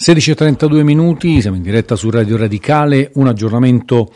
16:32 minuti, siamo in diretta su Radio Radicale, un aggiornamento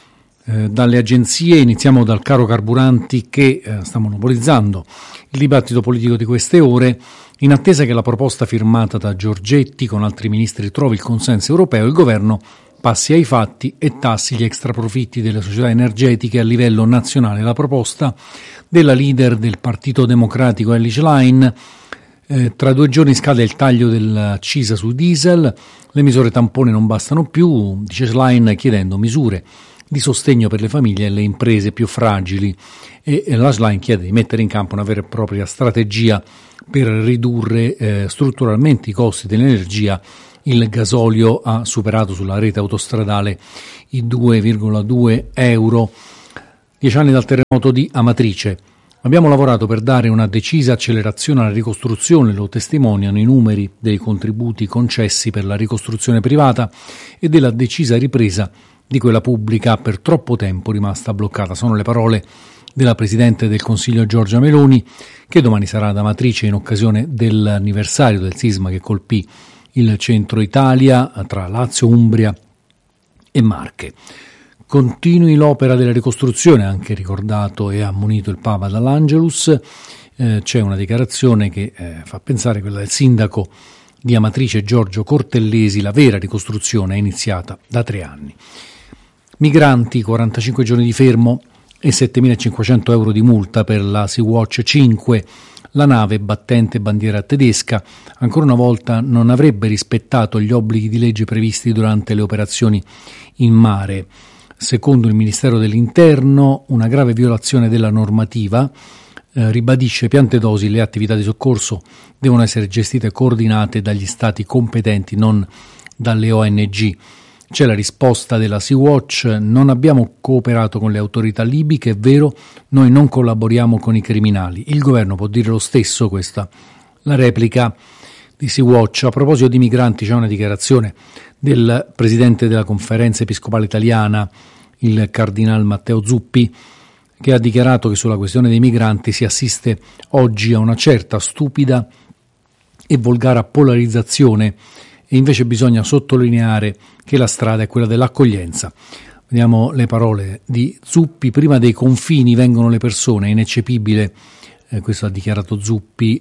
dalle agenzie. Iniziamo dal caro carburanti che sta monopolizzando il dibattito politico di queste ore. In attesa che la proposta firmata da Giorgetti con altri ministri trovi il consenso europeo, il governo passi ai fatti e tassi gli extraprofitti delle società energetiche a livello nazionale. La proposta della leader del Partito Democratico Elly Schlein. Tra 2 giorni scade il taglio dell'accisa sul diesel, le misure tampone non bastano più, dice Schlein, chiedendo misure di sostegno per le famiglie e le imprese più fragili, e la Schlein chiede di mettere in campo una vera e propria strategia per ridurre strutturalmente i costi dell'energia. Il gasolio ha superato sulla rete autostradale i 2,2 euro. 10 anni dal terremoto di Amatrice. Abbiamo lavorato per dare una decisa accelerazione alla ricostruzione, lo testimoniano i numeri dei contributi concessi per la ricostruzione privata e della decisa ripresa di quella pubblica per troppo tempo rimasta bloccata. Sono le parole della Presidente del Consiglio Giorgia Meloni, che domani sarà ad Amatrice in occasione dell'anniversario del sisma che colpì il centro Italia tra Lazio, Umbria e Marche. Continui l'opera della ricostruzione, ha anche ricordato e ammonito il Papa dall'Angelus. C'è una dichiarazione che fa pensare, quella del sindaco di Amatrice Giorgio Cortellesi: la vera ricostruzione è iniziata da 3 anni. Migranti, 45 giorni di fermo e 7.500 euro di multa per la Sea-Watch 5. La nave, battente bandiera tedesca, ancora una volta non avrebbe rispettato gli obblighi di legge previsti durante le operazioni in mare. Secondo il Ministero dell'Interno, una grave violazione della normativa. Ribadisce Piantedosi: le attività di soccorso devono essere gestite e coordinate dagli stati competenti, non dalle ONG. C'è la risposta della Sea-Watch: non abbiamo cooperato con le autorità libiche, è vero, noi non collaboriamo con i criminali. Il governo può dire lo stesso, questa la replica di Sea-Watch. A proposito di migranti, c'è una dichiarazione del presidente della Conferenza Episcopale Italiana, il cardinal Matteo Zuppi, che ha dichiarato che sulla questione dei migranti si assiste oggi a una certa stupida e volgare polarizzazione, e invece bisogna sottolineare che la strada è quella dell'accoglienza. Vediamo le parole di Zuppi: prima dei confini vengono le persone, è ineccepibile. Questo ha dichiarato Zuppi,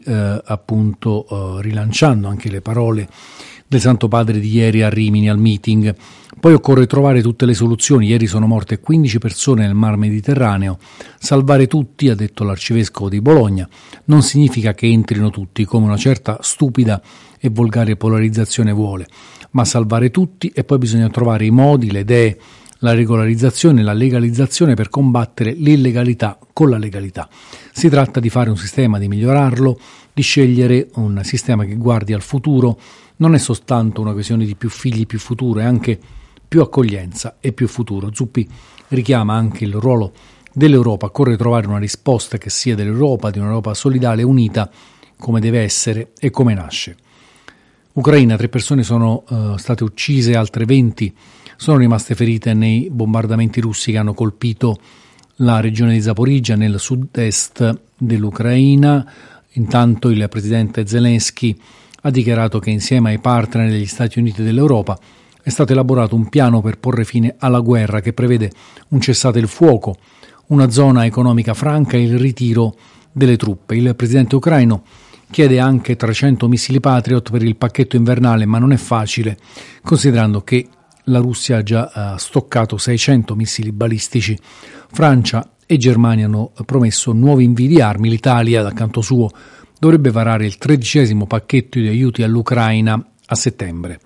rilanciando anche le parole del Santo Padre di ieri a Rimini al meeting. Poi occorre trovare tutte le soluzioni. Ieri sono morte 15 persone nel Mar Mediterraneo. Salvare tutti, ha detto l'arcivescovo di Bologna, non significa che entrino tutti, come una certa stupida e volgare polarizzazione vuole, ma salvare tutti, e poi bisogna trovare i modi, le idee, la regolarizzazione, la legalizzazione per combattere l'illegalità con la legalità. Si tratta di fare un sistema, di migliorarlo, di scegliere un sistema che guardi al futuro. Non è soltanto una questione di più figli, più futuro, è anche più accoglienza e più futuro. Zuppi richiama anche il ruolo dell'Europa. Occorre trovare una risposta che sia dell'Europa, di un'Europa solidale e unita, come deve essere e come nasce. Ucraina: 3 persone sono state uccise, altre 20 sono rimaste ferite nei bombardamenti russi che hanno colpito la regione di Zaporizhzhia nel sud-est dell'Ucraina. Intanto il presidente Zelensky ha dichiarato che insieme ai partner degli Stati Uniti e dell'Europa è stato elaborato un piano per porre fine alla guerra che prevede un cessate il fuoco, una zona economica franca e il ritiro delle truppe. Il presidente ucraino chiede anche 300 missili Patriot per il pacchetto invernale, ma non è facile, considerando che la Russia ha già stoccato 600 missili balistici. Francia e Germania hanno promesso nuovi invii di armi. L'Italia, dal canto suo, dovrebbe varare il 13° pacchetto di aiuti all'Ucraina a settembre.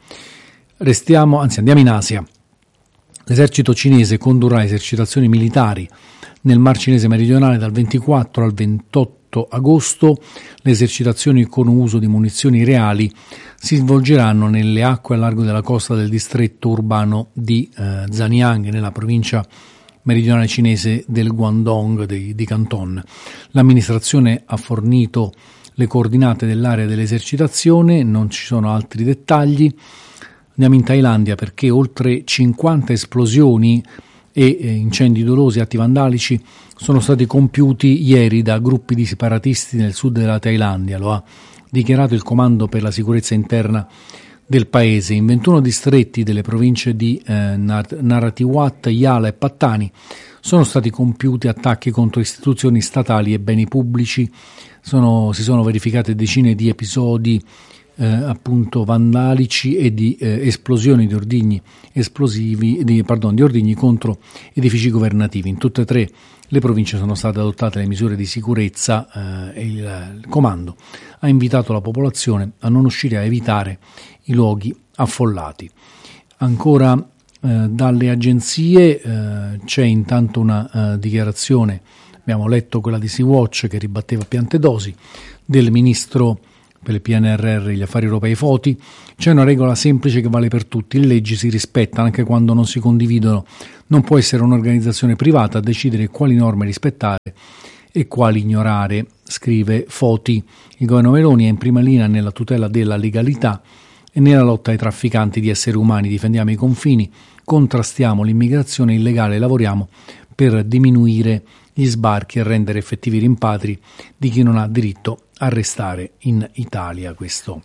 Andiamo in Asia. L'esercito cinese condurrà esercitazioni militari nel Mar Cinese meridionale dal 24 al 28 agosto. Le esercitazioni con uso di munizioni reali si svolgeranno nelle acque a largo della costa del distretto urbano di Zhejiang, nella provincia meridionale cinese del Guangdong di Canton. L'amministrazione ha fornito le coordinate dell'area dell'esercitazione, non ci sono altri dettagli. Andiamo in Thailandia, perché oltre 50 esplosioni e incendi dolosi e atti vandalici sono stati compiuti ieri da gruppi di separatisti nel sud della Thailandia. Lo ha dichiarato il Comando per la Sicurezza Interna del paese. In 21 distretti delle province di Narathiwat, Yala e Pattani sono stati compiuti attacchi contro istituzioni statali e beni pubblici. Si sono verificate decine di episodi appunto vandalici e di esplosioni di ordigni esplosivi, di ordigni contro edifici governativi. In tutte e tre le province sono state adottate le misure di sicurezza e il comando ha invitato la popolazione a non uscire, a evitare i luoghi affollati. Ancora dalle agenzie c'è intanto una dichiarazione, abbiamo letto quella di Sea-Watch che ribatteva Piantedosi, del ministro per il PNRR e gli affari europei Foti. C'è una regola semplice che vale per tutti: le leggi si rispettano anche quando non si condividono. Non può essere un'organizzazione privata a decidere quali norme rispettare e quali ignorare, scrive Foti. Il governo Meloni è in prima linea nella tutela della legalità e nella lotta ai trafficanti di esseri umani. Difendiamo i confini, contrastiamo l'immigrazione illegale, lavoriamo per diminuire gli sbarchi e rendere effettivi i rimpatri di chi non ha diritto a restare in Italia. Questo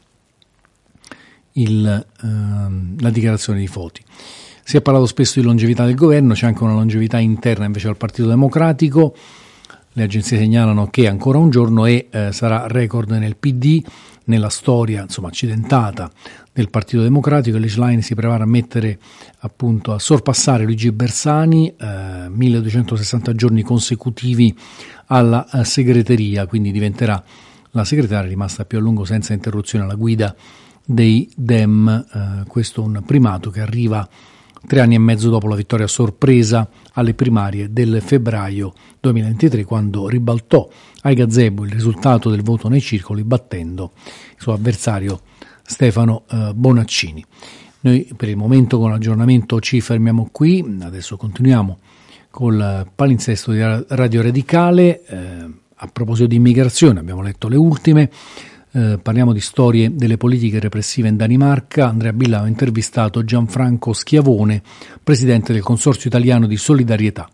la dichiarazione di Foti. Si è parlato spesso di longevità del governo, c'è anche una longevità interna invece al Partito Democratico. Le agenzie segnalano che ancora un giorno e sarà record nel PD, nella storia accidentata del Partito Democratico. Le Schlein si prepara a mettere a sorpassare Luigi Bersani, 1260 giorni consecutivi alla segreteria, quindi diventerà la segretaria rimasta più a lungo senza interruzione alla guida dei Dem. Questo è un primato che arriva 3 anni e mezzo dopo la vittoria sorpresa alle primarie del febbraio 2023, quando ribaltò ai gazebo il risultato del voto nei circoli, battendo il suo avversario Stefano Bonaccini. Noi per il momento con l'aggiornamento ci fermiamo qui, adesso continuiamo col palinsesto di Radio Radicale. A proposito di immigrazione, abbiamo letto le ultime. Parliamo di storie delle politiche repressive in Danimarca. Andrea Billa ha intervistato Gianfranco Schiavone, presidente del Consorzio Italiano di Solidarietà.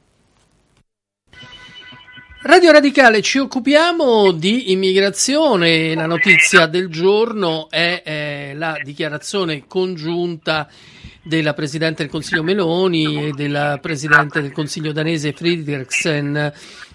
Radio Radicale, ci occupiamo di immigrazione. La notizia del giorno è la dichiarazione congiunta della Presidente del Consiglio Meloni e della Presidente del Consiglio danese Frederiksen.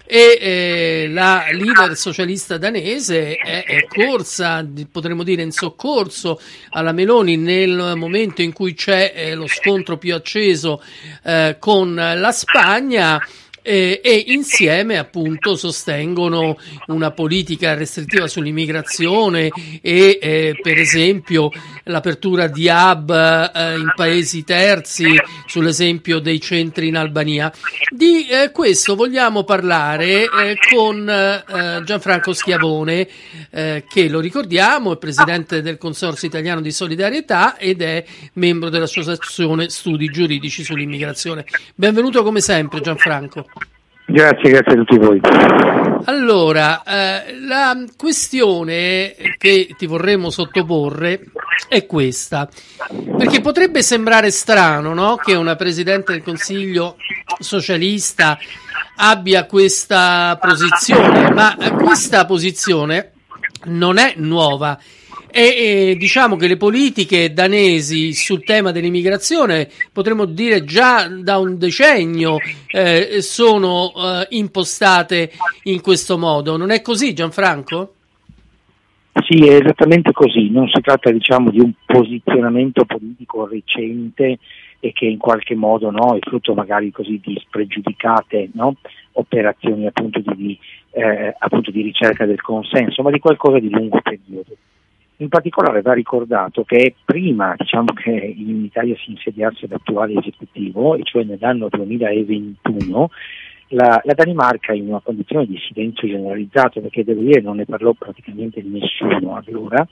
E la leader socialista danese è corsa, potremmo dire in soccorso alla Meloni nel momento in cui c'è lo scontro più acceso con la Spagna. E insieme appunto sostengono una politica restrittiva sull'immigrazione e per esempio l'apertura di hub in paesi terzi, sull'esempio dei centri in Albania. Di questo vogliamo parlare con Gianfranco Schiavone, che lo ricordiamo è presidente del Consorzio Italiano di Solidarietà ed è membro dell'Associazione Studi Giuridici sull'Immigrazione. Benvenuto come sempre Gianfranco. Grazie a tutti voi. Allora, la questione che ti vorremmo sottoporre è questa, perché potrebbe sembrare strano, no? Che una Presidente del Consiglio socialista abbia questa posizione, ma questa posizione non è nuova. E diciamo che le politiche danesi sul tema dell'immigrazione, potremmo dire già da un decennio, sono impostate in questo modo. Non è così, Gianfranco? Sì, è esattamente così. Non si tratta, di un posizionamento politico recente e che in qualche modo è frutto magari così di spregiudicate operazioni appunto di ricerca del consenso, ma di qualcosa di lungo periodo. In particolare va ricordato che prima che in Italia si insediasse l'attuale esecutivo, e cioè nell'anno 2021, la Danimarca, in una condizione di silenzio generalizzato, perché devo dire non ne parlò praticamente nessuno allora,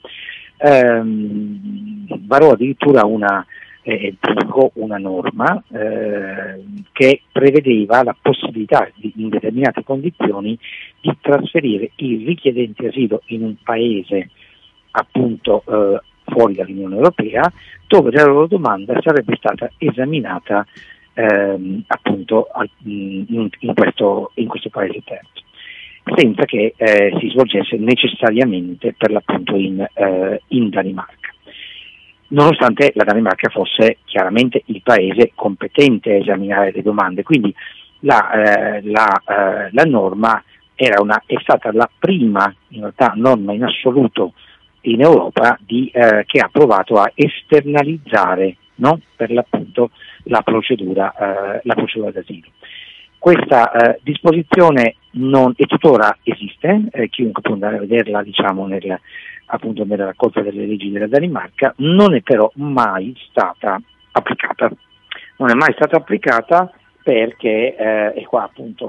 varò addirittura una norma che prevedeva la possibilità in determinate condizioni di trasferire i richiedenti asilo in un paese appunto fuori dall'Unione Europea, dove la loro domanda sarebbe stata esaminata appunto in questo paese terzo, senza che si svolgesse necessariamente per l'appunto in Danimarca. nonostante la Danimarca fosse chiaramente il paese competente a esaminare le domande. Quindi la norma è stata la prima, in realtà, norma in assoluto in Europa che ha provato a esternalizzare, no? Per l'appunto la procedura d'asilo. Questa disposizione tuttora esiste, chiunque può andare a vederla, diciamo, nella raccolta delle leggi della Danimarca, non è però mai stata applicata. Non è mai stata applicata perché, e qua appunto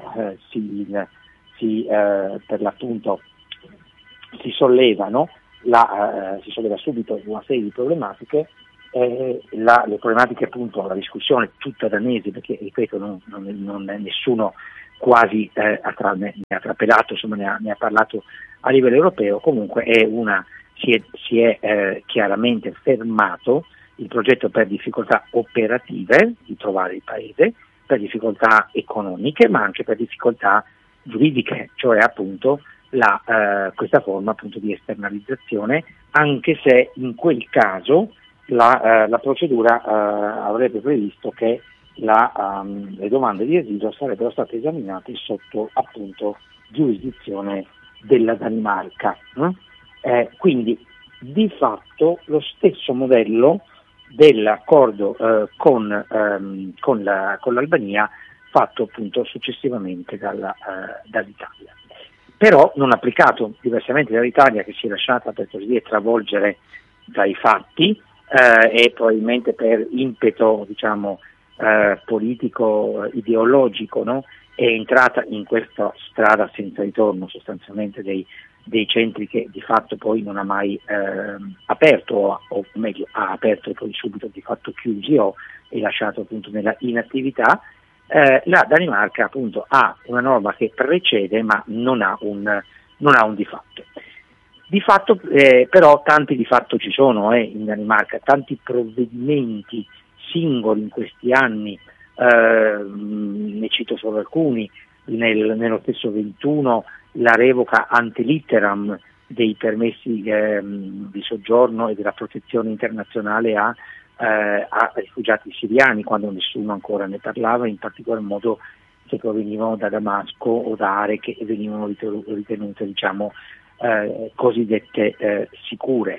per l'appunto si solleva subito una serie di problematiche. Le problematiche, appunto, la discussione tutta danese, perché ripeto non è nessuno quasi ne ha trapelato, insomma ne ha parlato a livello europeo. Comunque si è chiaramente fermato il progetto per difficoltà operative di trovare il paese, per difficoltà economiche, ma anche per difficoltà giuridiche, cioè appunto questa forma appunto di esternalizzazione, anche se in quel caso la procedura avrebbe previsto che le domande di asilo sarebbero state esaminate sotto appunto giurisdizione della Danimarca. Quindi di fatto lo stesso modello dell'accordo con l'Albania fatto appunto successivamente dall'Italia. Però non applicato, diversamente dall'Italia, che si è lasciata per così dire travolgere dai fatti e probabilmente per impeto, diciamo, politico, ideologico, no? È entrata in questa strada senza ritorno sostanzialmente dei centri che di fatto poi non ha mai aperto, o meglio ha aperto e poi subito di fatto chiusi o è lasciato appunto nella inattività. La Danimarca appunto ha una norma che precede ma non ha un di fatto. Di fatto però tanti di fatto ci sono in Danimarca, tanti provvedimenti singoli in questi anni, ne cito solo alcuni. Nello stesso 21 la revoca ante litteram dei permessi di soggiorno e della protezione internazionale a rifugiati siriani, quando nessuno ancora ne parlava, in particolar modo se provenivano da Damasco o da aree che venivano ritenute, diciamo, cosiddette sicure.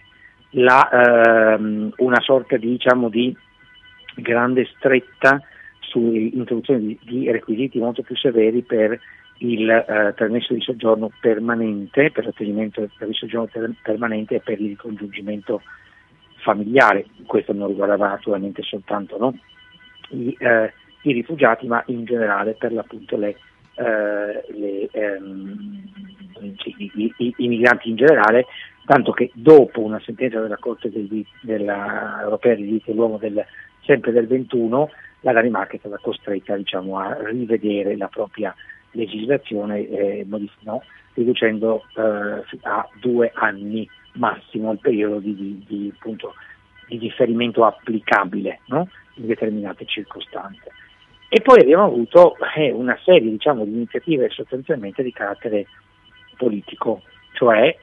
Una sorta di grande stretta sull'introduzione di requisiti molto più severi per il permesso di soggiorno permanente, per l'ottenimento del permesso di soggiorno permanente e per il ricongiungimento familiare. Questo non riguardava naturalmente soltanto i rifugiati, ma in generale per l'appunto i migranti in generale, tanto che dopo una sentenza della Corte europea dei diritti dell'uomo sempre del 21, la Danimarca è stata costretta, diciamo, a rivedere la propria legislazione, riducendo a 2 anni massimo il periodo di differimento applicabile, no? In determinate circostanze. E poi abbiamo avuto una serie, diciamo, di iniziative sostanzialmente di carattere politico, cioè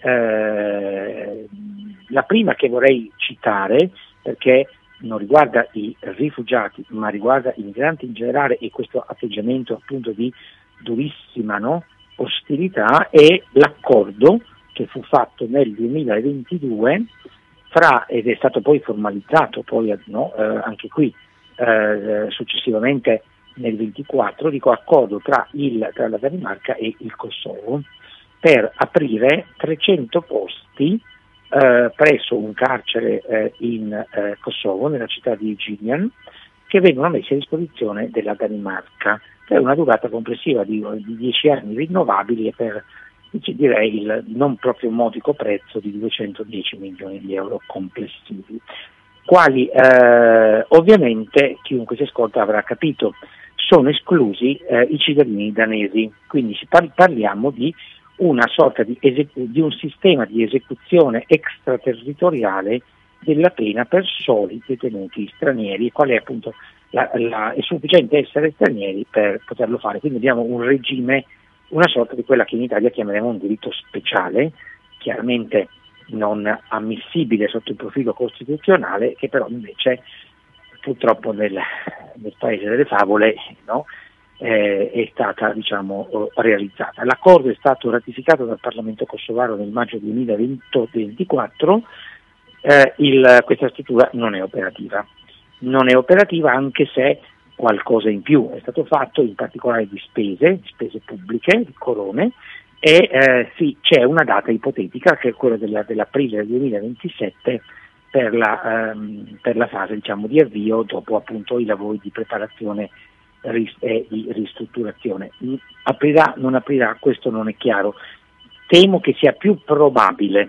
la prima che vorrei citare, perché non riguarda i rifugiati ma riguarda i migranti in generale, e questo atteggiamento appunto di durissima ostilità, è l'accordo che fu fatto nel 2022 ed è stato poi formalizzato anche qui successivamente nel 24, accordo tra la Danimarca e il Kosovo per aprire 300 posti presso un carcere in Kosovo, nella città di Gdynia, che vengono messi a disposizione della Danimarca per una durata complessiva di 10 anni rinnovabili e per, direi, il non proprio modico prezzo di 210 milioni di euro complessivi, quali ovviamente chiunque si ascolta avrà capito sono esclusi i cittadini danesi. Quindi parliamo di una sorta di un sistema di esecuzione extraterritoriale della pena per soli detenuti stranieri, qual è appunto è sufficiente essere stranieri per poterlo fare. Quindi abbiamo un regime, una sorta di quella che in Italia chiameremo un diritto speciale, chiaramente non ammissibile sotto il profilo costituzionale, che però invece purtroppo nel paese delle favole, no, è stata realizzata. L'accordo è stato ratificato dal Parlamento kosovaro nel maggio 2024. Questa struttura non è operativa. Non è operativa anche se qualcosa in più è stato fatto, in particolare di spese pubbliche, di corone, e sì, c'è una data ipotetica che è quella dell'aprile del 2027 per la fase di avvio dopo appunto i lavori di preparazione e di ristrutturazione. Aprirà, non aprirà, questo non è chiaro. Temo che sia più probabile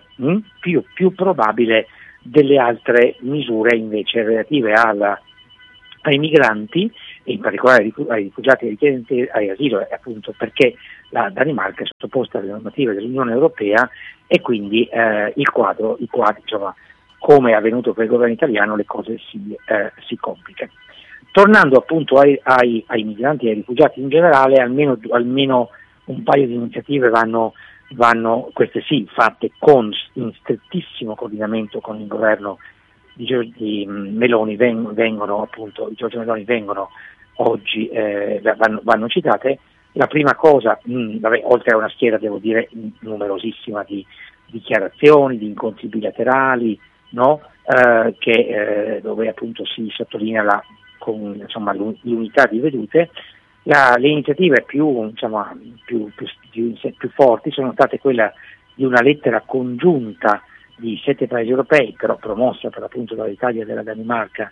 delle altre misure invece relative ai migranti, e in particolare ai rifugiati e ai richiedenti asilo, appunto perché la Danimarca è sottoposta alle normative dell'Unione Europea e quindi il quadro, come è avvenuto per il governo italiano, le cose si complicano. Tornando appunto ai migranti e ai rifugiati in generale, almeno un paio di iniziative vanno, queste sì, fatte in strettissimo coordinamento con il governo di Meloni, vengono oggi, vanno citate. La prima cosa, oltre a una schiera, devo dire, numerosissima di dichiarazioni, di incontri bilaterali, no? Dove appunto si sottolinea l'unità di vedute. Le iniziative più forti sono state quella di una lettera congiunta di 7 paesi europei, però promossa per l'appunto dall'Italia e dalla Danimarca,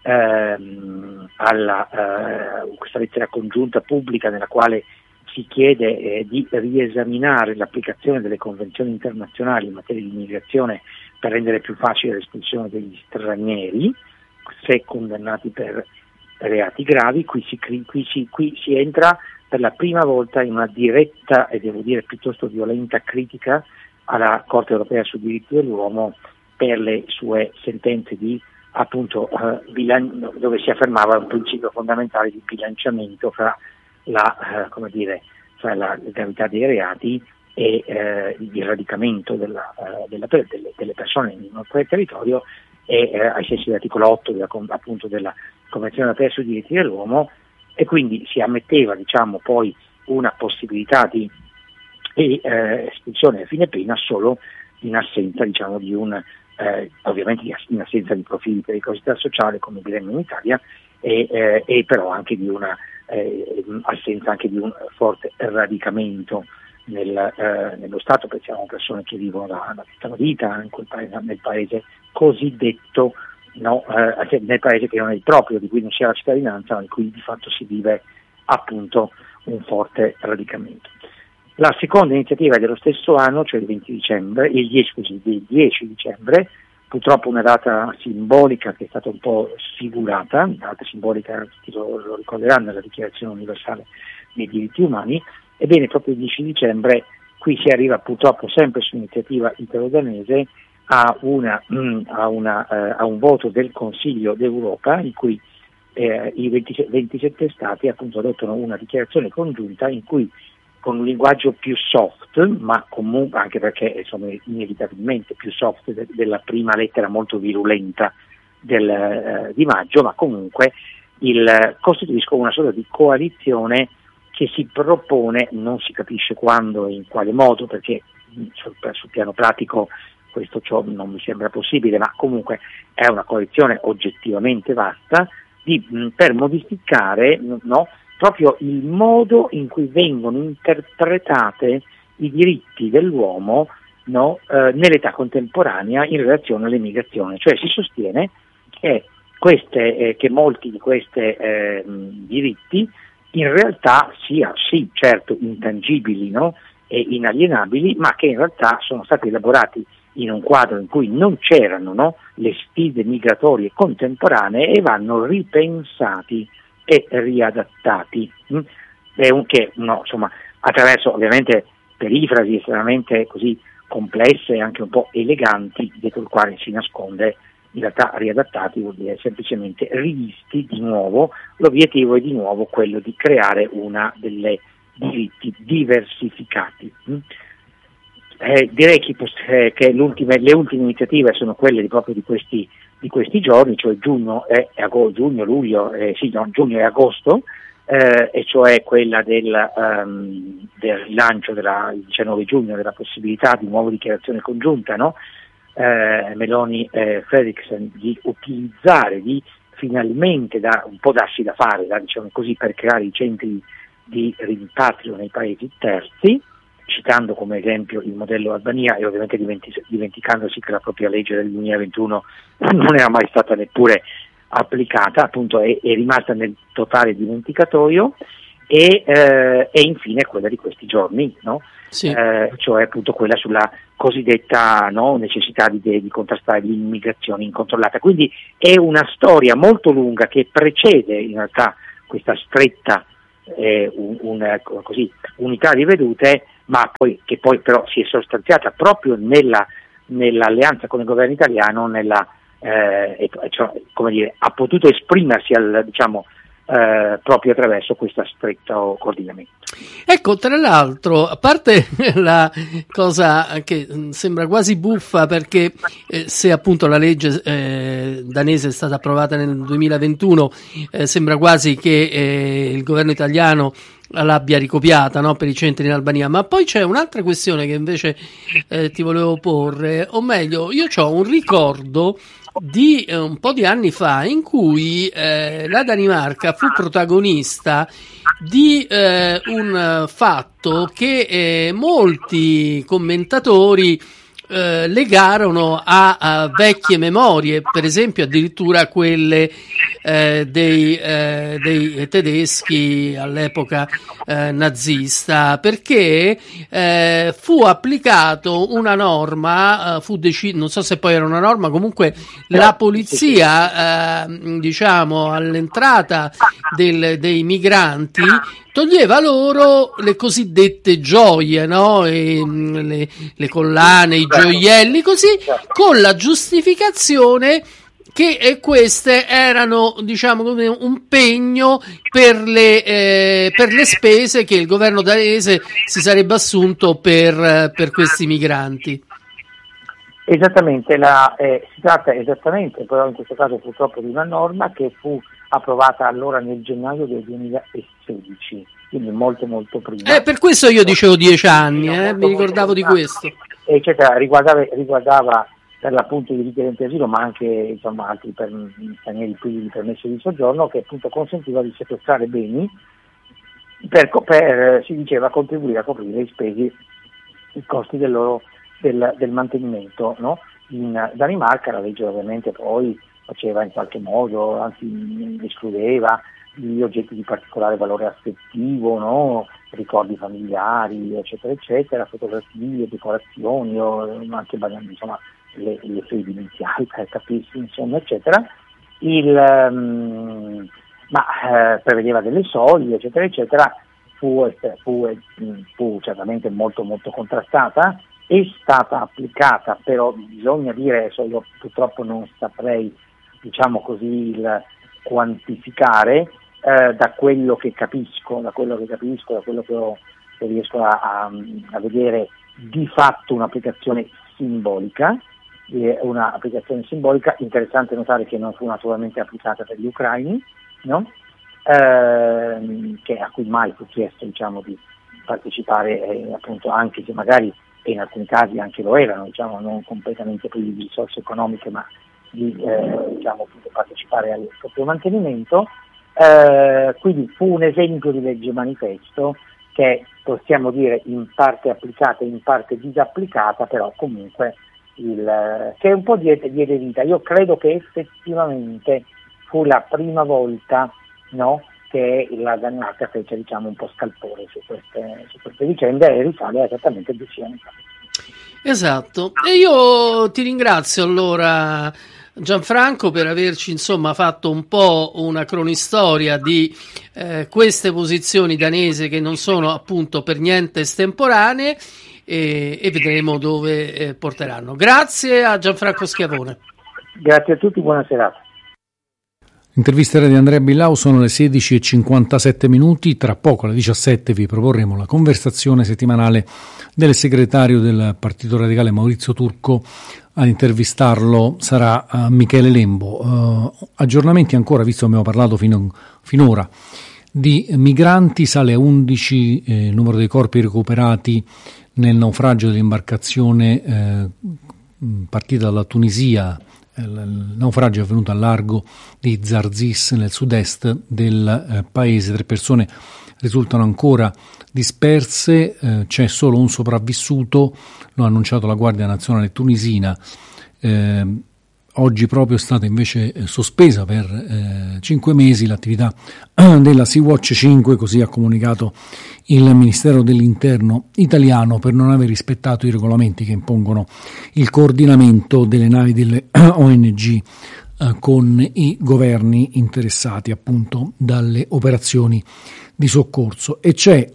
questa lettera congiunta pubblica nella quale si chiede di riesaminare l'applicazione delle convenzioni internazionali in materia di immigrazione per rendere più facile l'espulsione degli stranieri se condannati per reati gravi. Qui si entra per la prima volta in una diretta e devo dire piuttosto violenta critica alla Corte europea sui diritti dell'uomo per le sue sentenze di appunto dove si affermava un principio fondamentale di bilanciamento fra la gravità dei reati e il radicamento delle persone nel nostro territorio, e ai sensi dell'articolo 8 della Convenzione europea sui diritti dell'uomo, e quindi si ammetteva poi una possibilità di espulsione a fine pena solo in assenza ovviamente in assenza di profili di pericolosità sociale, come diremmo in Italia, e però anche di una assenza anche di un forte radicamento nello Stato. Pensiamo a persone che vivono da tutta la vita nel paese cosiddetto, nel paese che non è il proprio, di cui non si ha la cittadinanza, ma in cui di fatto si vive appunto un forte radicamento. La seconda iniziativa è dello stesso anno, cioè il 10 dicembre, purtroppo una data simbolica che è stata un po' sfigurata, una data simbolica che lo ricorderanno nella Dichiarazione Universale dei Diritti Umani. Ebbene, proprio il 10 dicembre qui si arriva purtroppo sempre su iniziativa italo-danese a un voto del Consiglio d'Europa in cui i 27 Stati appunto adottano una dichiarazione congiunta in cui, con un linguaggio più soft, ma comunque anche perché sono inevitabilmente più soft della prima lettera molto virulenta di maggio, ma comunque costituiscono una sorta di coalizione che si propone, non si capisce quando e in quale modo, perché sul piano pratico ciò non mi sembra possibile, ma comunque è una coalizione oggettivamente vasta per modificare proprio il modo in cui vengono interpretate i diritti dell'uomo nell'età contemporanea in relazione all'immigrazione. Cioè si sostiene che molti di questi diritti in realtà siano sì, certo, intangibili e inalienabili, ma che in realtà sono stati elaborati in un quadro in cui non c'erano le sfide migratorie contemporanee e vanno ripensati e riadattati, attraverso ovviamente perifrasi estremamente così complesse e anche un po' eleganti, dietro il quale si nasconde in realtà riadattati vuol dire semplicemente rivisti di nuovo. L'obiettivo è di nuovo quello di creare una delle diritti diversificati. Direi che le ultime iniziative sono quelle proprio di questi giorni, cioè giugno e agosto, e cioè quella del rilancio il 19 giugno della possibilità di nuova dichiarazione congiunta, no? Meloni e Frederiksen, di utilizzare, di finalmente un po' darsi da fare, diciamo così, per creare i centri di rimpatrio nei paesi terzi, citando come esempio il modello Albania e ovviamente dimenticandosi che la propria legge del 2021 non era mai stata neppure applicata, appunto è rimasta nel totale dimenticatoio, e infine quella di questi giorni, no? Sì. Cioè appunto quella sulla cosiddetta, no, necessità di contrastare l'immigrazione incontrollata. Quindi è una storia molto lunga che precede in realtà questa stretta unità di vedute, ma che poi però si è sostanziata proprio nell'alleanza con il governo italiano, ha potuto esprimersi proprio attraverso questo stretto coordinamento. Ecco, tra l'altro, a parte la cosa che sembra quasi buffa, perché se appunto la legge danese è stata approvata nel 2021, sembra quasi che il governo italiano l'abbia ricopiata, no, per i centri in Albania, ma poi c'è un'altra questione che invece ti volevo porre, o meglio, io ho un ricordo di un po' di anni fa in cui la Danimarca fu protagonista di un fatto che molti commentatori legarono a vecchie memorie, per esempio addirittura quelle dei tedeschi all'epoca nazista, perché fu applicato una norma, non so se poi era una norma, comunque la polizia diciamo all'entrata dei migranti toglieva loro le cosiddette gioie, no? Le collane, i gioielli, così, con la giustificazione che queste erano, diciamo, come un pegno per le spese che il governo danese si sarebbe assunto per questi migranti. Esattamente, si tratta esattamente, però in questo caso purtroppo di una norma che fu approvata allora nel gennaio del 2016, quindi molto molto prima. Per questo io dicevo 10 anni, mi ricordavo di questo. Eccetera, riguardava per l'appunto i richiedenti asilo, ma anche insomma altri stranieri privi di permesso di soggiorno, che appunto consentiva di sequestrare beni per si diceva contribuire a coprire i costi del mantenimento, no? In Danimarca la legge ovviamente poi faceva in qualche modo, anzi escludeva gli oggetti di particolare valore affettivo, no? Ricordi familiari, eccetera, eccetera, fotografie, decorazioni, ma anche insomma le fedi iniziali per capirsi, insomma, eccetera. Prevedeva delle soglie, eccetera, eccetera. Fu certamente molto molto contrastata. È stata applicata, però bisogna dire, adesso io purtroppo non saprei, diciamo così, quantificare, da quello che capisco, da quello che riesco a vedere, di fatto un'applicazione simbolica, interessante notare che non fu naturalmente applicata per gli ucraini, no? A cui mai fu chiesto, diciamo, di partecipare, appunto, anche se magari e in alcuni casi anche lo erano, diciamo, non completamente privi di risorse economiche, ma di partecipare al proprio mantenimento. Quindi fu un esempio di legge manifesto che possiamo dire in parte applicata e in parte disapplicata, però comunque che un po' diede vita. Io credo che effettivamente fu la prima volta, no, che la Danimarca fece, diciamo, un po' scalpore su queste vicende, e risale esattamente 10 anni fa. Esatto, e io ti ringrazio allora Gianfranco per averci insomma fatto un po' una cronistoria di queste posizioni danesi che non sono appunto per niente estemporanee, e vedremo dove porteranno. Grazie a Gianfranco Schiavone. Grazie a tutti, buona serata. Intervista di Andrea Billau, sono le 16:57. Tra poco alle 17 vi proporremo la conversazione settimanale del segretario del Partito Radicale Maurizio Turco. Ad intervistarlo sarà Michele Lembo. Aggiornamenti ancora, visto che abbiamo parlato finora di migranti, sale a 11 il numero dei corpi recuperati nel naufragio dell'imbarcazione partita dalla Tunisia. Il naufragio è avvenuto al largo di Zarzis nel sud-est del paese. 3 persone risultano ancora disperse, c'è solo un sopravvissuto, lo ha annunciato la Guardia Nazionale tunisina. Oggi proprio è stata invece sospesa per 5 mesi l'attività della Sea-Watch 5, così ha comunicato il Ministero dell'Interno italiano, per non aver rispettato i regolamenti che impongono il coordinamento delle navi delle ONG con i governi interessati appunto dalle operazioni di soccorso. E c'è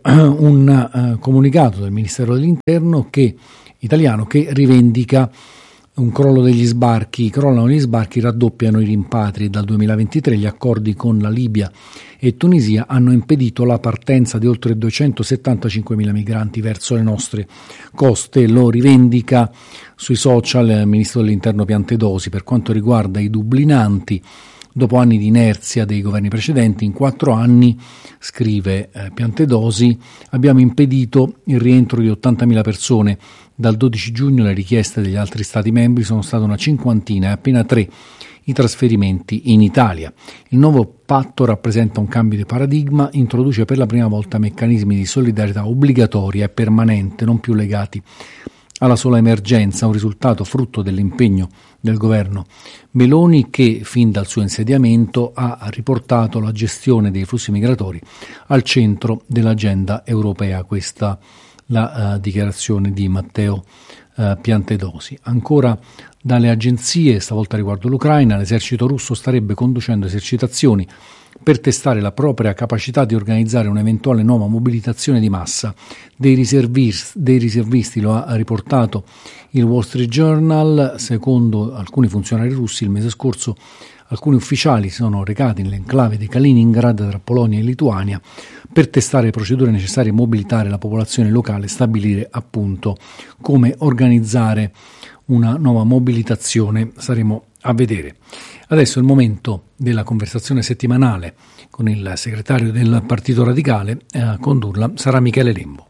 un comunicato del Ministero dell'Interno italiano che rivendica un crollo degli sbarchi. Crollano gli sbarchi, raddoppiano i rimpatri. Dal 2023 gli accordi con la Libia e Tunisia hanno impedito la partenza di oltre 275.000 migranti verso le nostre coste. Lo rivendica sui social il ministro dell'Interno Piantedosi. Per quanto riguarda i dublinanti, dopo anni di inerzia dei governi precedenti, in 4 anni, scrive Piantedosi, abbiamo impedito il rientro di 80.000 persone. Dal 12 giugno le richieste degli altri Stati membri sono state una cinquantina e appena 3 i trasferimenti in Italia. Il nuovo patto rappresenta un cambio di paradigma, introduce per la prima volta meccanismi di solidarietà obbligatoria e permanente, non più legati alla sola emergenza, un risultato frutto dell'impegno del governo Meloni che fin dal suo insediamento ha riportato la gestione dei flussi migratori al centro dell'agenda europea. Questa la dichiarazione di Matteo Piantedosi. Ancora dalle agenzie, stavolta riguardo l'Ucraina, l'esercito russo starebbe conducendo esercitazioni per testare la propria capacità di organizzare un'eventuale nuova mobilitazione di massa dei riservisti, lo ha riportato il Wall Street Journal. Secondo alcuni funzionari russi, il mese scorso alcuni ufficiali si sono recati nell'enclave di Kaliningrad tra Polonia e Lituania per testare le procedure necessarie a mobilitare la popolazione locale e stabilire appunto come organizzare una nuova mobilitazione. Saremo a vedere. Adesso è il momento della conversazione settimanale con il segretario del Partito Radicale. A condurla sarà Michele Lembo.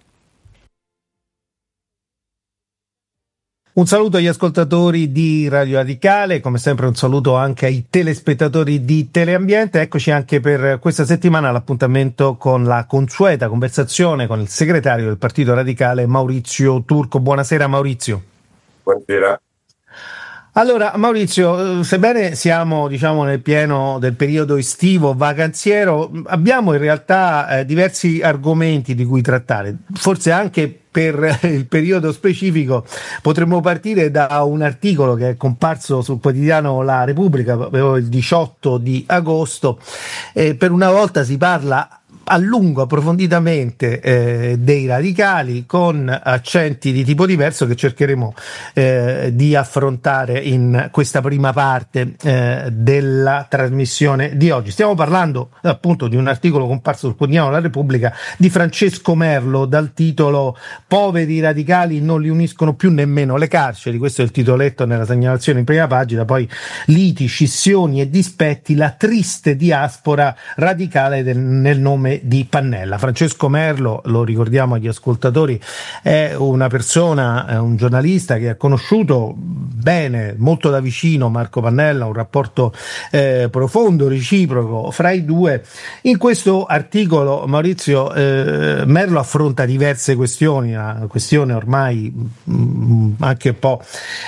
Un saluto agli ascoltatori di Radio Radicale, come sempre un saluto anche ai telespettatori di Teleambiente. Eccoci anche per questa settimana all'appuntamento con la consueta conversazione con il segretario del Partito Radicale Maurizio Turco. Buonasera Maurizio. Buonasera. Allora Maurizio, sebbene siamo nel pieno del periodo estivo vacanziero, abbiamo in realtà diversi argomenti di cui trattare, forse anche per il periodo specifico. Potremmo partire da un articolo che è comparso sul quotidiano La Repubblica il 18 di agosto. Per una volta si parla a lungo, approfonditamente dei radicali, con accenti di tipo diverso che cercheremo di affrontare in questa prima parte della trasmissione di oggi. Stiamo parlando appunto di un articolo comparso sul quotidiano La Repubblica di Francesco Merlo dal titolo "Poveri radicali non li uniscono più nemmeno le carceri". Questo è il titoletto nella segnalazione in prima pagina. Poi liti, scissioni e dispetti, la triste diaspora radicale nel nome di Pannella. Francesco Merlo, lo ricordiamo agli ascoltatori, è una persona, è un giornalista che ha conosciuto bene, molto da vicino Marco Pannella, un rapporto profondo, reciproco fra i due. In questo articolo Maurizio Merlo affronta diverse questioni, una questione ormai anche un po'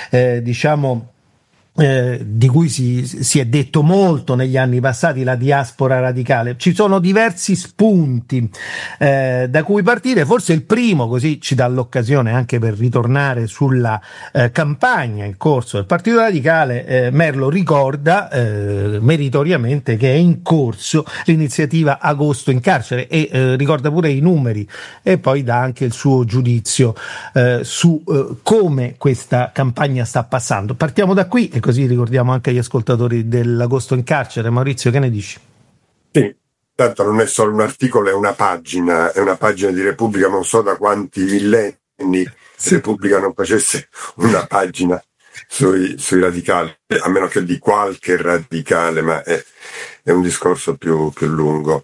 di cui si è detto molto negli anni passati, la diaspora radicale. Ci sono diversi spunti da cui partire. Forse il primo, così ci dà l'occasione anche per ritornare sulla campagna in corso del Partito Radicale. Merlo ricorda meritoriamente che è in corso l'iniziativa Agosto in carcere e ricorda pure i numeri e poi dà anche il suo giudizio su come questa campagna sta passando. Partiamo da qui e così ricordiamo anche agli ascoltatori dell'agosto in carcere. Maurizio, che ne dici? Sì, tanto non è solo un articolo, è una pagina di Repubblica, non so da quanti millenni Repubblica non facesse una pagina sui radicali, a meno che di qualche radicale, ma è un discorso più lungo.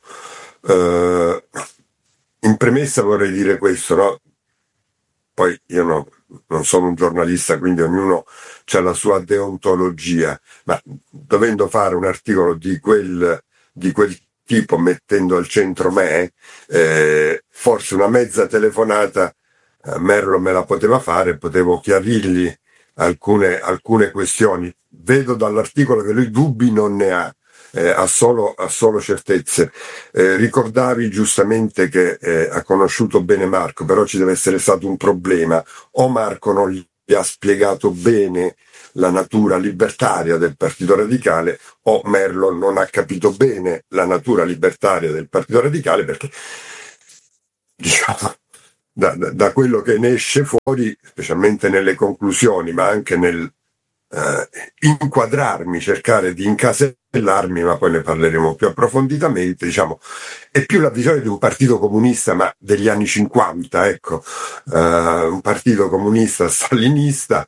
In premessa vorrei dire questo, no? Poi io non sono un giornalista, quindi ognuno ha la sua deontologia, ma dovendo fare un articolo di quel tipo, mettendo al centro me, forse una mezza telefonata Merlo me la poteva fare, potevo chiarirgli alcune questioni. Vedo dall'articolo che lui dubbi non ne ha. Ha solo certezze. Ricordavi giustamente che ha conosciuto bene Marco, però ci deve essere stato un problema: o Marco non gli ha spiegato bene la natura libertaria del Partito Radicale, o Merlo non ha capito bene la natura libertaria del Partito Radicale, perché diciamo da quello che ne esce fuori, specialmente nelle conclusioni, ma anche nel inquadrarmi, cercare di incasellarmi, ma poi ne parleremo più approfonditamente, diciamo, è più la visione di un partito comunista, ma degli anni 50, ecco, un partito comunista stalinista,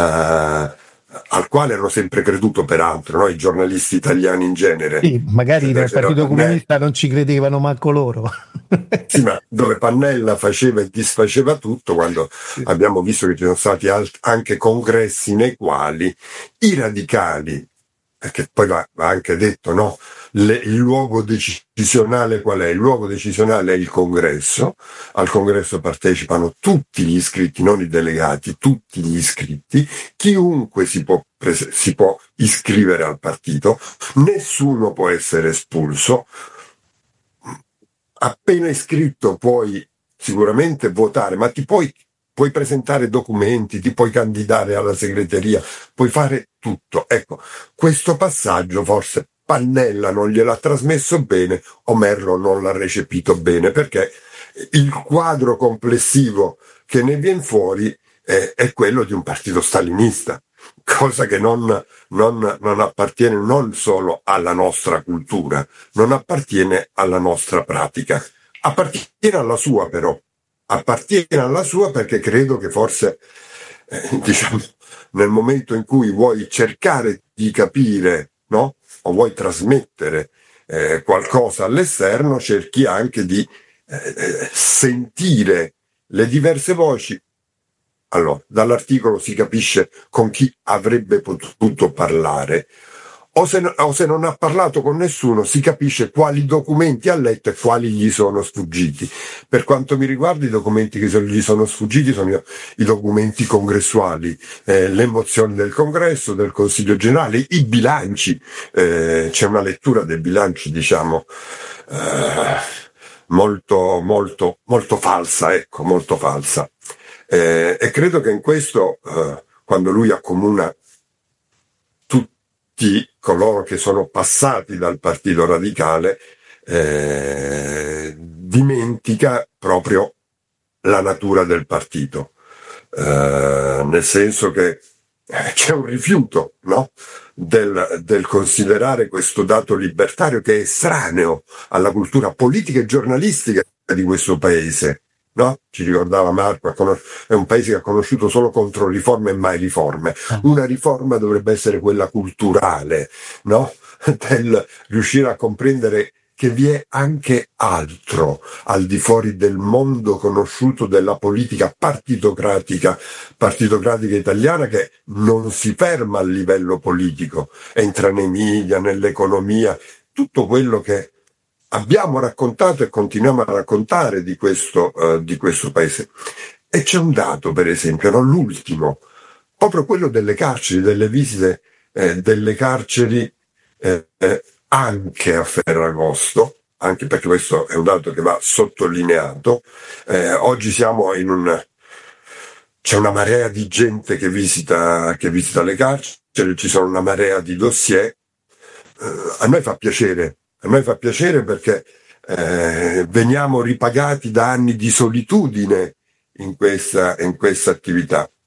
al quale hanno sempre creduto, peraltro, no? I giornalisti italiani in genere. Sì, magari nel Partito Comunista non ci credevano manco loro. Sì, ma dove Pannella faceva e disfaceva tutto, quando abbiamo visto che ci sono stati anche congressi nei quali i radicali, perché poi va anche detto, no? Il luogo decisionale qual è? Il luogo decisionale è il congresso. Al congresso partecipano tutti gli iscritti, non i delegati, tutti gli iscritti. Chiunque si può iscrivere al partito, nessuno può essere espulso. Appena iscritto puoi sicuramente votare, ma puoi presentare documenti, ti puoi candidare alla segreteria, puoi fare tutto. Ecco, questo passaggio forse Pannella non gliel'ha trasmesso bene, o Merlo non l'ha recepito bene, perché il quadro complessivo che ne viene fuori è quello di un partito stalinista, cosa che non appartiene non solo alla nostra cultura, non appartiene alla nostra pratica, appartiene alla sua, però appartiene alla sua, perché credo che forse diciamo, nel momento in cui vuoi cercare di capire, no? O vuoi trasmettere qualcosa all'esterno, cerchi anche di sentire le diverse voci. Allora, dall'articolo si capisce con chi avrebbe potuto parlare, o se non ha parlato con nessuno, si capisce quali documenti ha letto e quali gli sono sfuggiti. Per quanto mi riguarda, i documenti che gli sono sfuggiti sono i documenti congressuali, le mozioni del congresso, del Consiglio generale, i bilanci. C'è una lettura dei bilanci, diciamo, molto, molto, molto falsa, ecco, molto falsa. E credo che in questo, quando lui accomuna tutti coloro che sono passati dal Partito Radicale, dimentica proprio la natura del partito, nel senso che c'è un rifiuto, no? del considerare questo dato libertario, che è estraneo alla cultura politica e giornalistica di questo paese. No? Ci ricordava Marco, è un paese che ha conosciuto solo controriforme e mai riforme. Una riforma dovrebbe essere quella culturale, no? Del riuscire a comprendere che vi è anche altro al di fuori del mondo conosciuto della politica partitocratica italiana, che non si ferma al livello politico, entra nei media, nell'economia, tutto quello che abbiamo raccontato e continuiamo a raccontare di questo paese. E c'è un dato, per esempio, no? L'ultimo, proprio quello delle carceri, delle visite delle carceri anche a Ferragosto, anche perché questo è un dato che va sottolineato. Oggi siamo c'è una marea di gente che visita le carceri, ci sono una marea di dossier. A noi fa piacere perché veniamo ripagati da anni di solitudine in questa attività.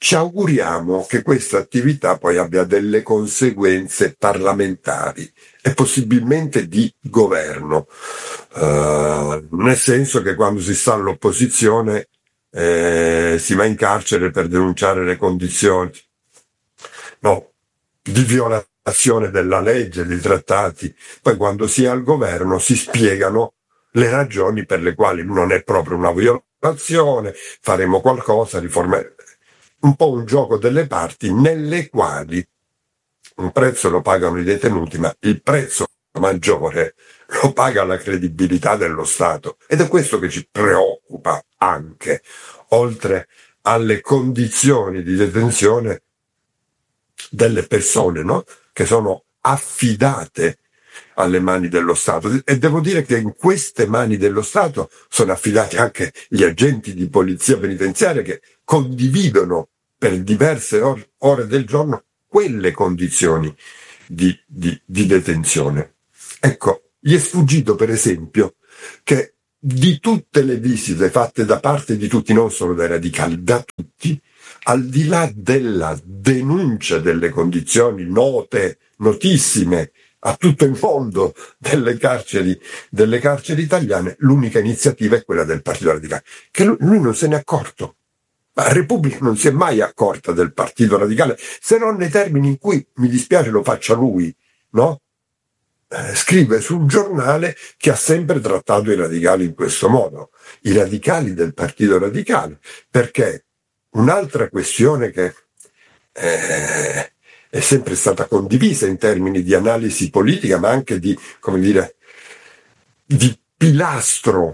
Ci auguriamo che questa attività poi abbia delle conseguenze parlamentari e possibilmente di governo, nel senso che quando si sta all'opposizione si va in carcere per denunciare le condizioni, no, di violazione della legge, dei trattati. Poi quando si è al governo si spiegano le ragioni per le quali non è proprio una violazione, faremo qualcosa, riformare. Un po' un gioco delle parti nelle quali un prezzo lo pagano i detenuti, ma il prezzo maggiore lo paga la credibilità dello Stato. Ed è questo che ci preoccupa anche, oltre alle condizioni di detenzione delle persone, no? Che sono affidate alle mani dello Stato. E devo dire che in queste mani dello Stato sono affidati anche gli agenti di polizia penitenziaria che condividono per diverse ore del giorno quelle condizioni di detenzione. Ecco, gli è sfuggito per esempio che di tutte le visite fatte da parte di tutti, non solo dai radicali, da tutti, al di là della denuncia delle condizioni note, notissime a tutto il mondo delle carceri italiane, l'unica iniziativa è quella del Partito Radicale, che lui non se n'è accorto. Ma Repubblica non si è mai accorta del Partito Radicale, se non nei termini in cui, mi dispiace, lo faccia lui, no? Scrive sul giornale che ha sempre trattato i radicali in questo modo, i radicali del Partito Radicale, perché un'altra questione che è sempre stata condivisa in termini di analisi politica, ma anche di, come dire, di pilastro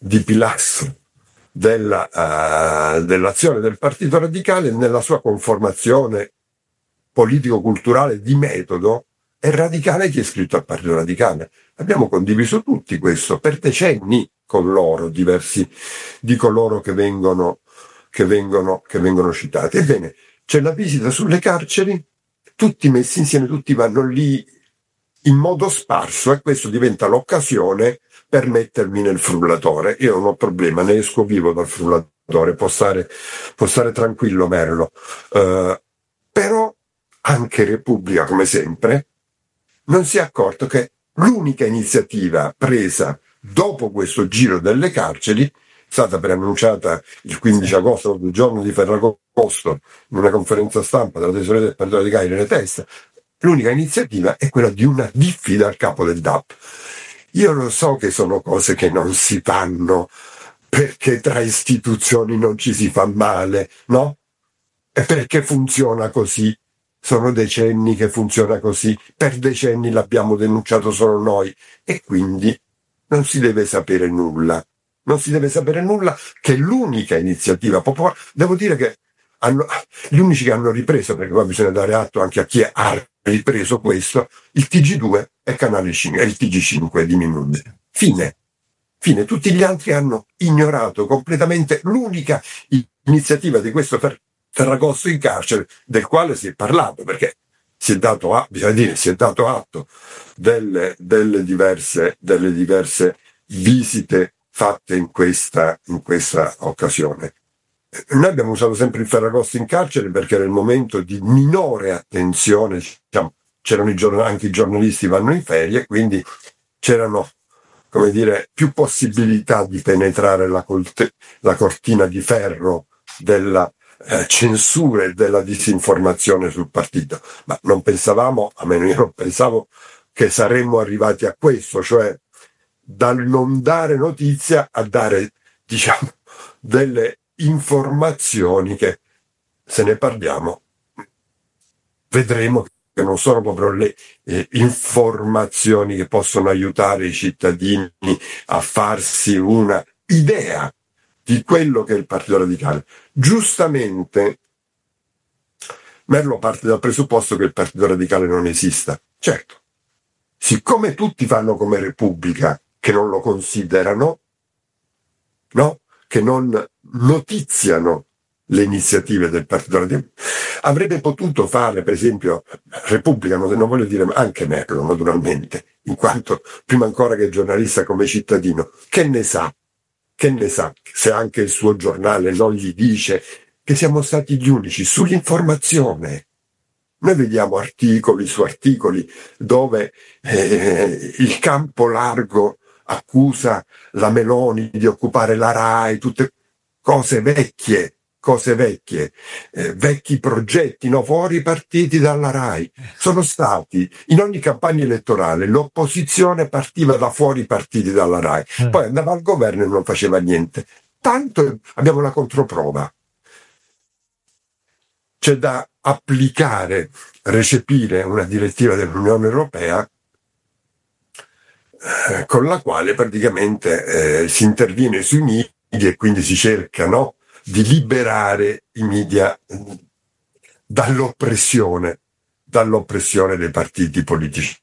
dell'azione del Partito Radicale nella sua conformazione politico-culturale di metodo, è radicale chi è iscritto al Partito Radicale. Abbiamo condiviso tutti questo per decenni con loro, diversi di coloro che vengono citati. Ebbene, c'è la visita sulle carceri, tutti messi insieme, tutti vanno lì in modo sparso e questo diventa l'occasione per mettermi nel frullatore. Io non ho problema, ne esco vivo dal frullatore, può stare tranquillo Merlo. Però anche Repubblica, come sempre, non si è accorto che l'unica iniziativa presa dopo questo giro delle carceri è stata preannunciata il 15 agosto, il giorno di Ferragosto, in una conferenza stampa della tesoreria del Partito Radicale nelle teste. L'unica iniziativa è quella di una diffida al capo del DAP. Io lo so che sono cose che non si fanno perché tra istituzioni non ci si fa male, no? E perché funziona così. Sono decenni che funziona così, per decenni l'abbiamo denunciato solo noi e quindi non si deve sapere nulla. Non si deve sapere nulla, che l'unica iniziativa popolare, devo dire che gli unici che hanno ripreso, perché poi bisogna dare atto anche a chi ha ripreso questo, il TG2 e Canale 5, e il TG5 di Minudi. Fine. Tutti gli altri hanno ignorato completamente l'unica iniziativa di questo Ferragosto in carcere, del quale si è parlato, perché si è dato atto delle diverse visite fatte in questa occasione. Noi abbiamo usato sempre il Ferragosto in carcere perché era il momento di minore attenzione, diciamo, c'erano anche i giornalisti vanno in ferie, quindi c'erano, come dire, più possibilità di penetrare la cortina di ferro della censura e della disinformazione sul partito. Ma non pensavamo, almeno io non pensavo, che saremmo arrivati a questo, cioè dal non dare notizia a dare, diciamo, delle informazioni che, se ne parliamo, vedremo che non sono proprio le informazioni che possono aiutare i cittadini a farsi una idea di quello che è il Partito Radicale. Giustamente Merlo parte dal presupposto che il Partito Radicale non esista. Certo, siccome tutti fanno come Repubblica, che non lo considerano, no? Che non notiziano le iniziative del Partito Radicale, avrebbe potuto fare, per esempio, Repubblica, non voglio dire anche Merlo, naturalmente, in quanto prima ancora che giornalista come cittadino, che ne sa se anche il suo giornale non gli dice che siamo stati gli unici sull'informazione. Noi vediamo articoli su articoli dove il campo largo accusa la Meloni di occupare la RAI, tutte cose vecchie, vecchi progetti, no, fuori partiti dalla RAI. Sono stati, in ogni campagna elettorale, l'opposizione partiva da fuori partiti dalla RAI, poi andava al governo e non faceva niente. Tanto abbiamo la controprova. C'è da applicare, recepire una direttiva dell'Unione Europea con la quale praticamente si interviene sui media e quindi si cerca, no, di liberare i media dall'oppressione dei partiti politici.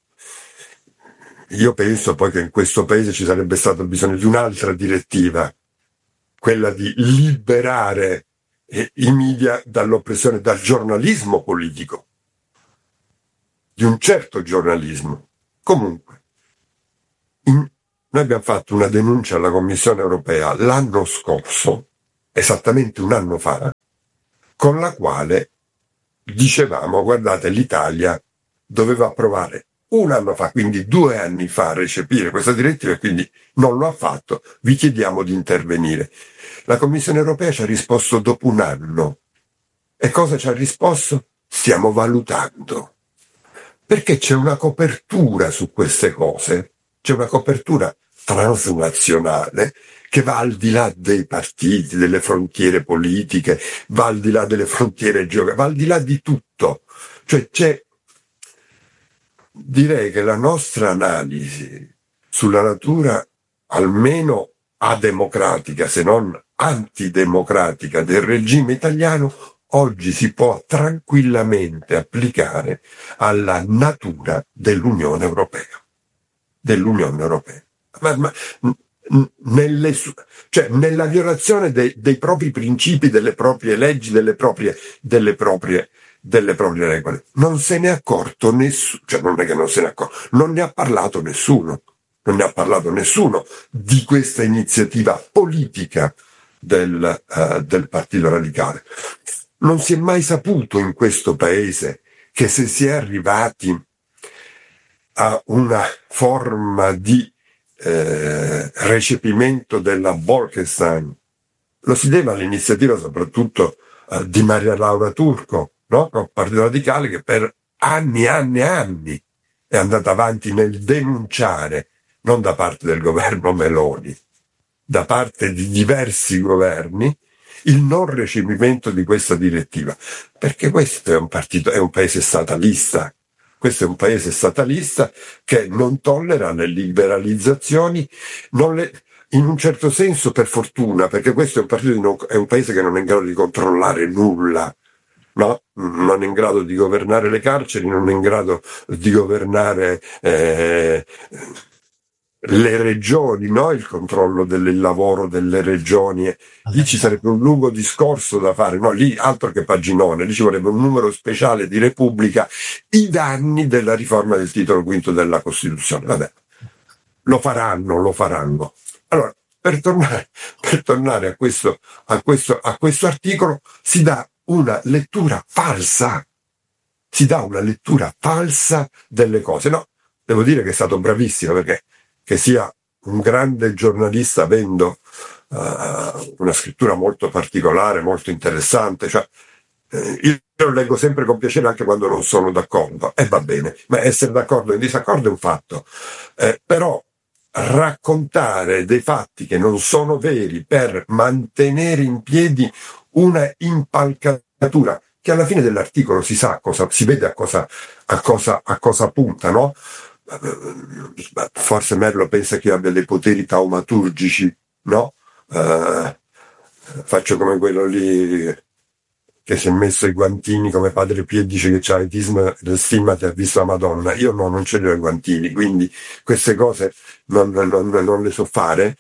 Io penso poi che in questo paese ci sarebbe stato bisogno di un'altra direttiva, quella di liberare i media dall'oppressione, dal giornalismo politico, di un certo giornalismo. Comunque, noi abbiamo fatto una denuncia alla Commissione Europea l'anno scorso, esattamente un anno fa, con la quale dicevamo: guardate, l'Italia doveva approvare un anno fa, quindi 2 anni fa, a recepire questa direttiva e quindi non lo ha fatto, vi chiediamo di intervenire. La Commissione Europea ci ha risposto dopo un anno. E cosa ci ha risposto? Stiamo valutando. Perché c'è una copertura su queste cose, c'è una copertura transnazionale che va al di là dei partiti, delle frontiere politiche, va al di là delle frontiere geografiche, va al di là di tutto. Cioè direi che la nostra analisi sulla natura, almeno ademocratica, se non antidemocratica, del regime italiano, oggi si può tranquillamente applicare alla natura dell'Unione Europea. Nella violazione dei propri principi, delle proprie leggi, delle proprie regole. Non se ne è accorto nessuno, non è che non se ne è accorto, non ne ha parlato nessuno. Non ne ha parlato nessuno di questa iniziativa politica del Partito Radicale. Non si è mai saputo in questo paese che se si è arrivati a una forma di recepimento della Bolkestein, lo si deve all'iniziativa soprattutto di Maria Laura Turco, no? Con il Partito Radicale, che per anni è andata avanti nel denunciare, non da parte del governo Meloni, da parte di diversi governi, il non recepimento di questa direttiva, perché questo è un paese statalista. Questo è un paese statalista che non tollera le liberalizzazioni, in un certo senso per fortuna, perché questo è un paese che non è in grado di controllare nulla, no? Non è in grado di governare le carceri, non è in grado di governare le regioni, no? Il controllo del lavoro delle regioni. Lì ci sarebbe un lungo discorso da fare, no? Lì altro che paginone, lì ci vorrebbe un numero speciale di Repubblica, i danni della riforma del titolo quinto della Costituzione. Vabbè, lo faranno. Allora, per tornare a questo articolo, si dà una lettura falsa delle cose. No, devo dire che è stato bravissimo, perché che sia un grande giornalista avendo una scrittura molto particolare, molto interessante, io lo leggo sempre con piacere anche quando non sono d'accordo, e va bene, ma essere d'accordo e in disaccordo è un fatto, però raccontare dei fatti che non sono veri per mantenere in piedi una impalcatura che alla fine dell'articolo si sa cosa, si vede a cosa punta, no? Forse Merlo pensa che io abbia dei poteri taumaturgici, no? Faccio come quello lì che si è messo i guantini come Padre Pio, dice che c'ha stima ti ha visto la Madonna. Io no, non ce li ho i guantini, quindi queste cose non le so fare,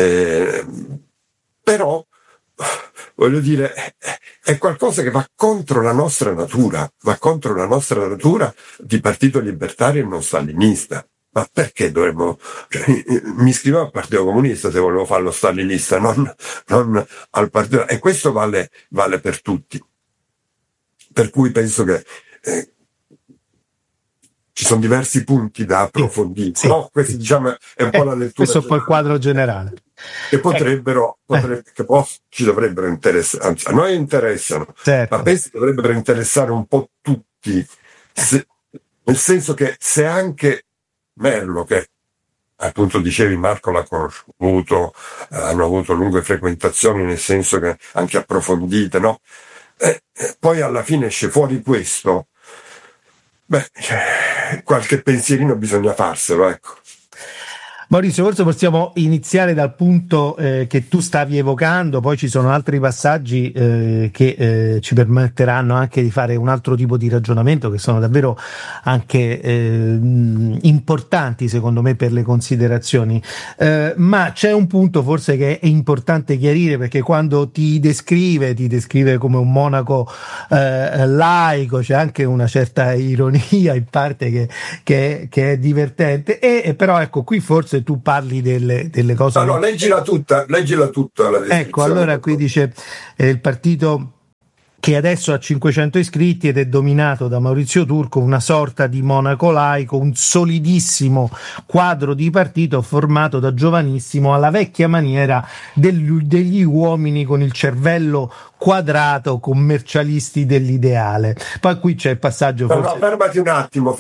però voglio dire, è qualcosa che va contro la nostra natura di partito libertario e non stalinista. Ma perché dovremmo, cioè, mi iscrivo al Partito Comunista se volevo farlo stalinista, non al partito, e questo vale per tutti. Per cui penso che ci sono diversi punti da approfondire, sì, no? Questi, diciamo, è un po' la lettura. Questo è un po' il quadro generale. Che ci dovrebbero interessare, anzi, a noi interessano, certo. ma penso che dovrebbero interessare un po' tutti, nel senso che se anche Merlo, che appunto dicevi Marco l'ha conosciuto, hanno avuto lunghe frequentazioni, nel senso che anche approfondite, no? Poi alla fine esce fuori questo, qualche pensierino bisogna farselo, ecco. Maurizio, forse possiamo iniziare dal punto che tu stavi evocando, poi ci sono altri passaggi che ci permetteranno anche di fare un altro tipo di ragionamento, che sono davvero anche importanti secondo me per le considerazioni, ma c'è un punto forse che è importante chiarire, perché quando ti descrive come un monaco laico, c'è anche una certa ironia in parte che è divertente, e però ecco, qui forse tu parli delle cose. No, leggila tutta la descrizione. Ecco, allora qui dice il partito che adesso ha 500 iscritti ed è dominato da Maurizio Turco, una sorta di monaco laico, un solidissimo quadro di partito formato da giovanissimo alla vecchia maniera degli uomini con il cervello quadrato, commercialisti dell'ideale. Poi qui c'è il passaggio. No, fermati un attimo.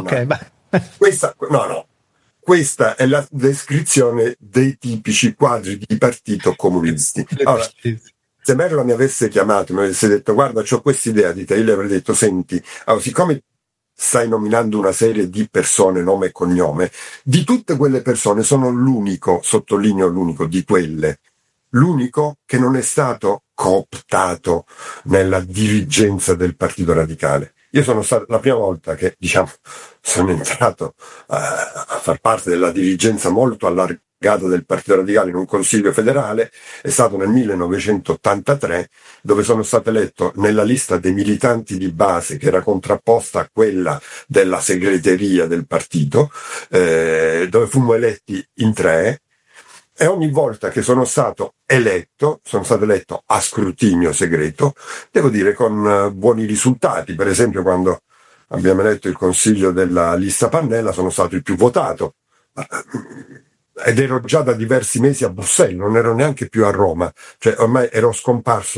Questa è la descrizione dei tipici quadri di partito comunisti. Allora, se Merlo mi avesse chiamato, mi avesse detto guarda, c'ho questa idea di te, io gli avrei detto senti, siccome stai nominando una serie di persone, nome e cognome, di tutte quelle persone sono l'unico, sottolineo l'unico, di quelle, l'unico che non è stato cooptato nella dirigenza del Partito Radicale. Io sono stato la prima volta che, sono entrato a far parte della dirigenza molto allargata del Partito Radicale in un consiglio federale, è stato nel 1983, dove sono stato eletto nella lista dei militanti di base, che era contrapposta a quella della segreteria del partito, dove fummo eletti in 3. E ogni volta che sono stato eletto a scrutinio segreto, devo dire con buoni risultati. Per esempio, quando abbiamo eletto il consiglio della lista Pannella, sono stato il più votato, ed ero già da diversi mesi a Bruxelles, non ero neanche più a Roma, cioè ormai ero scomparso,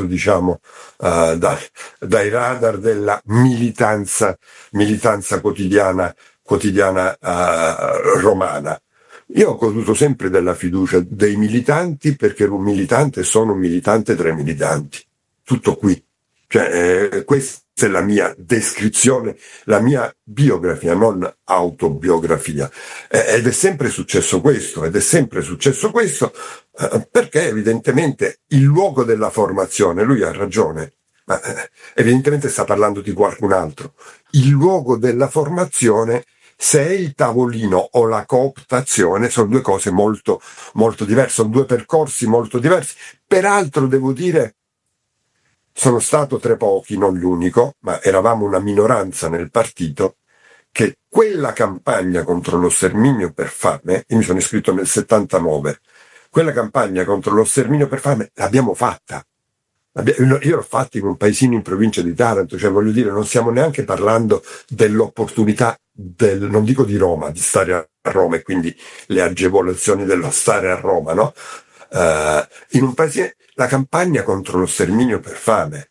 dai radar della militanza quotidiana romana. Io ho goduto sempre della fiducia dei militanti, perché ero un militante e sono un militante tra i militanti. Tutto qui. Questa è la mia descrizione, la mia biografia, non autobiografia. Ed è sempre successo questo, perché evidentemente il luogo della formazione, lui ha ragione, ma evidentemente sta parlando di qualcun altro. Il luogo della formazione, se è il tavolino o la cooptazione, sono due cose molto, molto diverse, sono due percorsi molto diversi. Peraltro devo dire, sono stato tra pochi, non l'unico, ma eravamo una minoranza nel partito, che quella campagna contro lo sterminio per fame, io mi sono iscritto nel 79, quella campagna contro lo sterminio per fame l'abbiamo fatta. Io l'ho fatta in un paesino in provincia di Taranto, voglio dire, non stiamo neanche parlando dell'opportunità non dico di Roma, di stare a Roma, e quindi le agevolazioni dello stare a Roma, no? In un paese, la campagna contro lo sterminio per fame,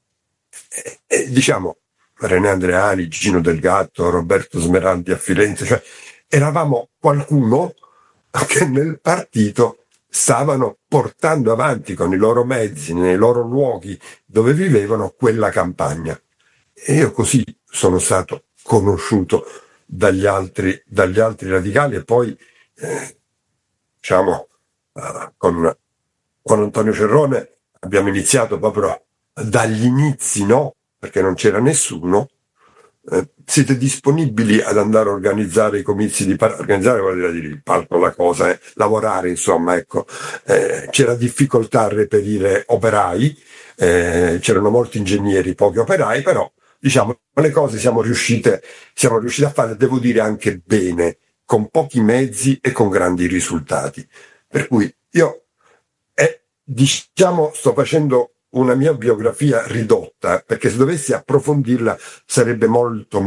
René Andreani, Gino Del Gatto, Roberto Smeraldi a Firenze, eravamo qualcuno che nel partito stavano portando avanti con i loro mezzi, nei loro luoghi dove vivevano, quella campagna. E io così sono stato conosciuto dagli altri radicali, e poi con Antonio Cerrone abbiamo iniziato proprio dagli inizi, no? Perché non c'era nessuno. Siete disponibili ad andare a organizzare i comizi organizzare, vuol dire il palco, la cosa, lavorare, insomma, ecco. C'era difficoltà a reperire operai, c'erano molti ingegneri, pochi operai, però le cose siamo riusciti a fare, devo dire anche bene, con pochi mezzi e con grandi risultati. Per cui io sto facendo una mia biografia ridotta, perché se dovessi approfondirla sarebbe molto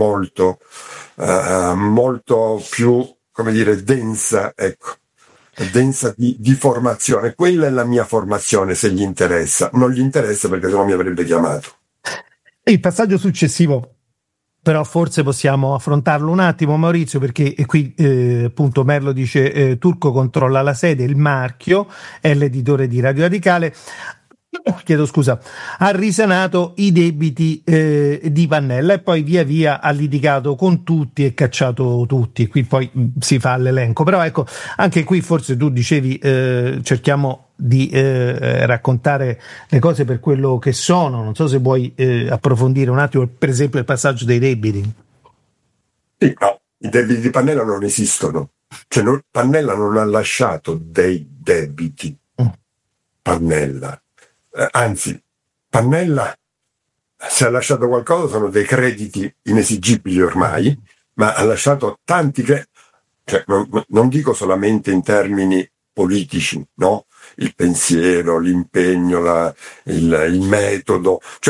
più, come dire, densa, ecco, densa di formazione. Quella è la mia formazione, se gli interessa. Non gli interessa perché sennò mi avrebbe chiamato. Il passaggio successivo, però forse possiamo affrontarlo un attimo, Maurizio, perché qui appunto Merlo dice Turco controlla la sede, il marchio, è l'editore di Radio Radicale. Chiedo scusa, ha risanato i debiti di Pannella e poi via via ha litigato con tutti e cacciato tutti. Qui poi si fa l'elenco, però ecco, anche qui forse tu dicevi cerchiamo di raccontare le cose per quello che sono. Non so se vuoi approfondire un attimo, per esempio, il passaggio dei debiti. Sì, no, i debiti di Pannella non esistono, cioè Pannella non ha lasciato dei debiti. Pannella. Anzi, Pannella, se ha lasciato qualcosa, sono dei crediti inesigibili ormai, ma ha lasciato tanti cioè, non dico solamente in termini politici, no? Il pensiero, l'impegno, il metodo, cioè